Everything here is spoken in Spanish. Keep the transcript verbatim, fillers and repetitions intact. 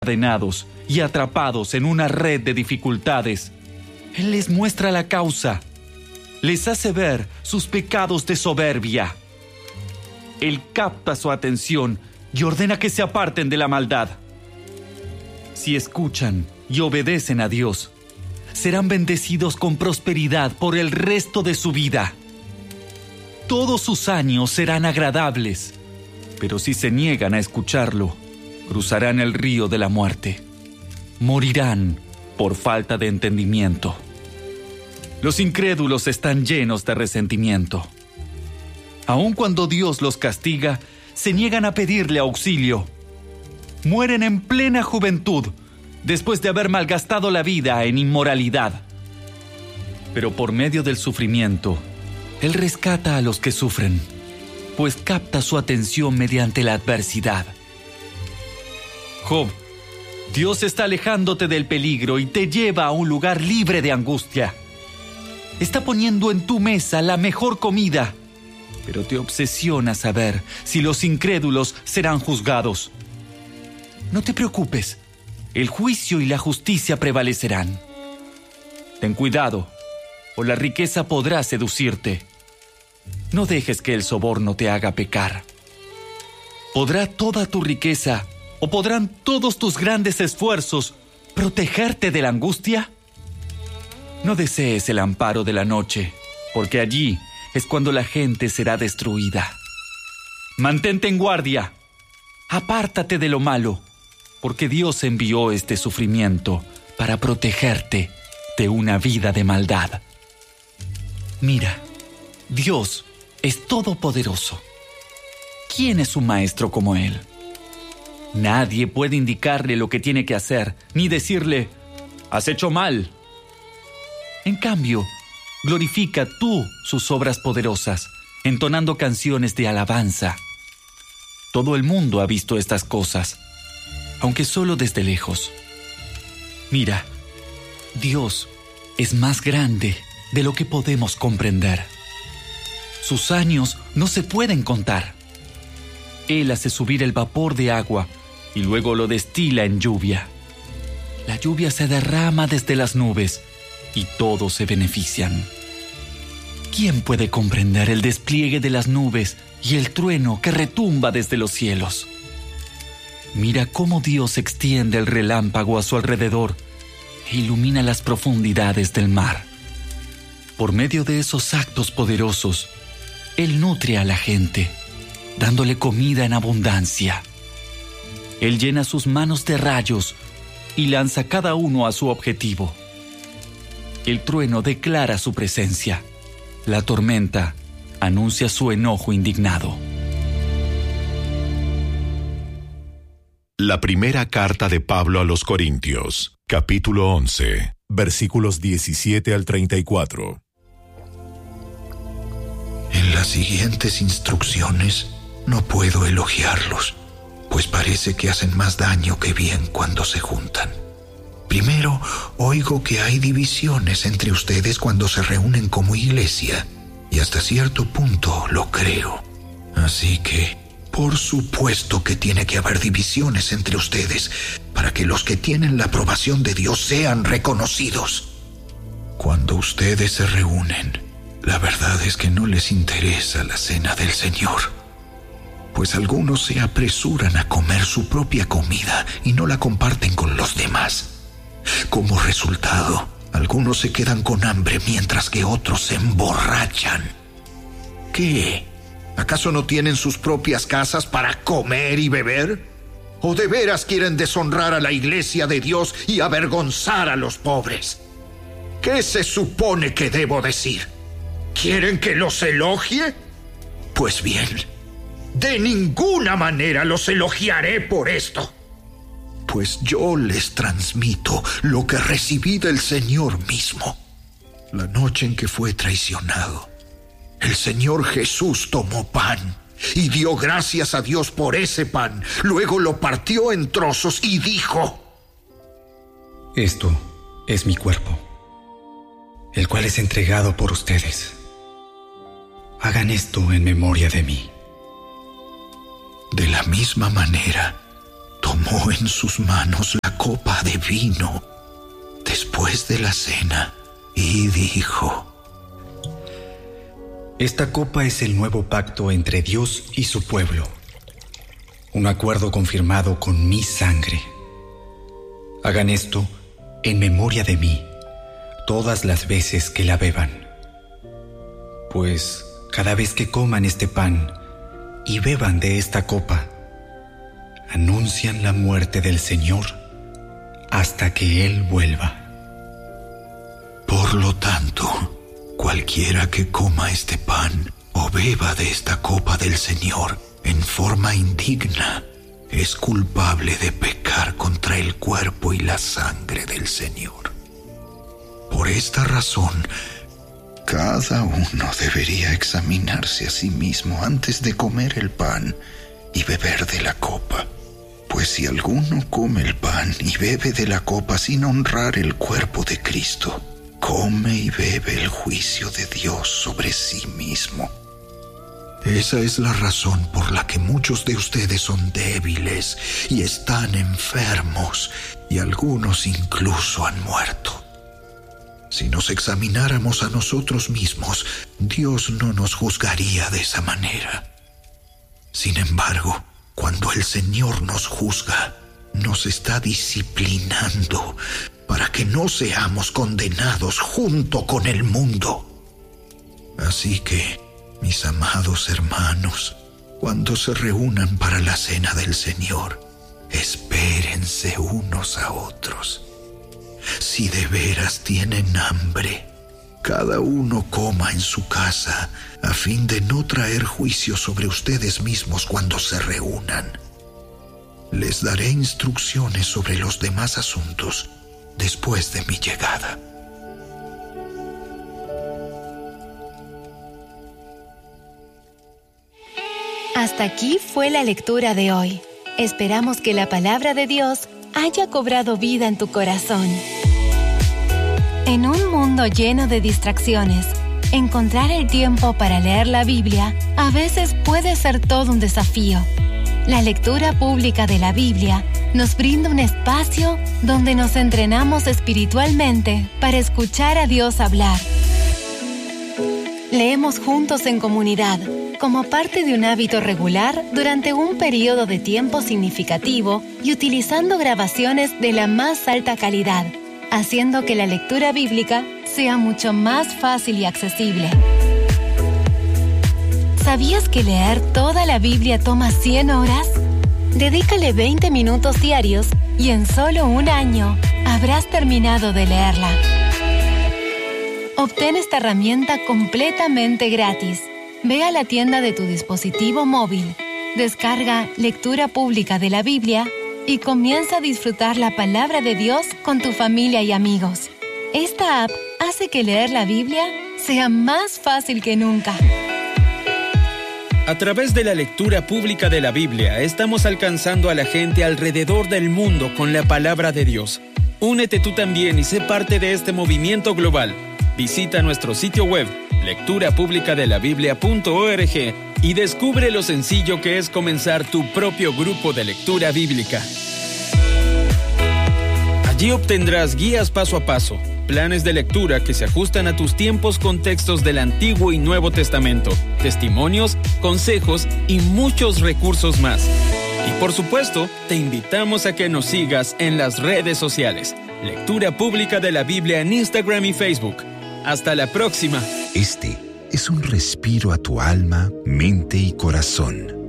encadenados y atrapados en una red de dificultades, Él les muestra la causa, les hace ver sus pecados de soberbia. Él capta su atención y ordena que se aparten de la maldad. Si escuchan y obedecen a Dios, serán bendecidos con prosperidad por el resto de su vida. Todos sus años serán agradables, pero si se niegan a escucharlo, cruzarán el río de la muerte. Morirán por falta de entendimiento. Los incrédulos están llenos de resentimiento. Aun cuando Dios los castiga, se niegan a pedirle auxilio. Mueren en plena juventud, después de haber malgastado la vida en inmoralidad. Pero por medio del sufrimiento, Él rescata a los que sufren, pues capta su atención mediante la adversidad. Job, Dios está alejándote del peligro y te lleva a un lugar libre de angustia. Está poniendo en tu mesa la mejor comida, pero te obsesiona saber si los incrédulos serán juzgados. No te preocupes, el juicio y la justicia prevalecerán. Ten cuidado, o la riqueza podrá seducirte. No dejes que el soborno te haga pecar. ¿Podrá toda tu riqueza o podrán todos tus grandes esfuerzos protegerte de la angustia? No desees el amparo de la noche, porque allí es cuando la gente será destruida. Mantente en guardia. Apártate de lo malo, porque Dios envió este sufrimiento para protegerte de una vida de maldad. Mira, Dios es todopoderoso. ¿Quién es un maestro como Él? Nadie puede indicarle lo que tiene que hacer, ni decirle, has hecho mal. En cambio, glorifica tú sus obras poderosas, entonando canciones de alabanza. Todo el mundo ha visto estas cosas, aunque solo desde lejos. Mira, Dios es más grande de lo que podemos comprender. Sus años no se pueden contar. Él hace subir el vapor de agua y luego lo destila en lluvia. La lluvia se derrama desde las nubes y todos se benefician. ¿Quién puede comprender el despliegue de las nubes y el trueno que retumba desde los cielos? Mira cómo Dios extiende el relámpago a su alrededor e ilumina las profundidades del mar. Por medio de esos actos poderosos, Él nutre a la gente, dándole comida en abundancia. Él llena sus manos de rayos y lanza cada uno a su objetivo. El trueno declara su presencia. La tormenta anuncia su enojo indignado. La primera carta de Pablo a los Corintios, capítulo once, versículos diecisiete al treinta y cuatro. En las siguientes instrucciones no puedo elogiarlos, pues parece que hacen más daño que bien cuando se juntan. Primero, oigo que hay divisiones entre ustedes cuando se reúnen como iglesia, y hasta cierto punto lo creo. Así que, por supuesto que tiene que haber divisiones entre ustedes para que los que tienen la aprobación de Dios sean reconocidos. Cuando ustedes se reúnen, la verdad es que no les interesa la cena del Señor, pues algunos se apresuran a comer su propia comida y no la comparten con los demás. Como resultado, algunos se quedan con hambre mientras que otros se emborrachan. ¿Qué? ¿Acaso no tienen sus propias casas para comer y beber? ¿O de veras quieren deshonrar a la iglesia de Dios y avergonzar a los pobres? ¿Qué se supone que debo decir? ¿Quieren que los elogie? Pues bien, de ninguna manera los elogiaré por esto, pues yo les transmito lo que recibí del Señor mismo. La noche en que fue traicionado, el Señor Jesús tomó pan y dio gracias a Dios por ese pan. Luego lo partió en trozos y dijo: esto es mi cuerpo, el cual es entregado por ustedes. Hagan esto en memoria de mí. De la misma manera, tomó en sus manos la copa de vino después de la cena y dijo: Esta copa es el nuevo pacto entre Dios y su pueblo, un acuerdo confirmado con mi sangre. Hagan esto en memoria de mí todas las veces que la beban, pues cada vez que coman este pan y beban de esta copa, anuncian la muerte del Señor hasta que Él vuelva. Por lo tanto, cualquiera que coma este pan o beba de esta copa del Señor en forma indigna es culpable de pecar contra el cuerpo y la sangre del Señor. Por esta razón, cada uno debería examinarse a sí mismo antes de comer el pan y beber de la copa. Pues si alguno come el pan y bebe de la copa sin honrar el cuerpo de Cristo, come y bebe el juicio de Dios sobre sí mismo. Esa es la razón por la que muchos de ustedes son débiles y están enfermos, y algunos incluso han muerto. Si nos examináramos a nosotros mismos, Dios no nos juzgaría de esa manera. Sin embargo, cuando el Señor nos juzga, nos está disciplinando para que no seamos condenados junto con el mundo. Así que, mis amados hermanos, cuando se reúnan para la cena del Señor, espérense unos a otros. Si de veras tienen hambre, cada uno coma en su casa, a fin de no traer juicio sobre ustedes mismos cuando se reúnan. Les daré instrucciones sobre los demás asuntos después de mi llegada. Hasta aquí fue la lectura de hoy. Esperamos que la palabra de Dios haya cobrado vida en tu corazón. En un mundo lleno de distracciones, encontrar el tiempo para leer la Biblia a veces puede ser todo un desafío. La lectura pública de la Biblia nos brinda un espacio donde nos entrenamos espiritualmente para escuchar a Dios hablar. Leemos juntos en comunidad, como parte de un hábito regular durante un periodo de tiempo significativo y utilizando grabaciones de la más alta calidad, haciendo que la lectura bíblica sea mucho más fácil y accesible. ¿Sabías que leer toda la Biblia toma cien horas? Dedícale veinte minutos diarios y en solo un año habrás terminado de leerla. Obtén esta herramienta completamente gratis. Ve a la tienda de tu dispositivo móvil, descarga Lectura Pública de la Biblia y comienza a disfrutar la palabra de Dios con tu familia y amigos. Esta app hace que leer la Biblia sea más fácil que nunca. A través de la lectura pública de la Biblia, estamos alcanzando a la gente alrededor del mundo con la palabra de Dios. Únete tú también y sé parte de este movimiento global. Visita nuestro sitio web, lectura pública de la biblia punto org, y descubre lo sencillo que es comenzar tu propio grupo de lectura bíblica. Allí obtendrás guías paso a paso, planes de lectura que se ajustan a tus tiempos con textos del Antiguo y Nuevo Testamento, testimonios, consejos y muchos recursos más. Y por supuesto, te invitamos a que nos sigas en las redes sociales. Lectura Pública de la Biblia en Instagram y Facebook. Hasta la próxima. Este es un respiro a tu alma, mente y corazón.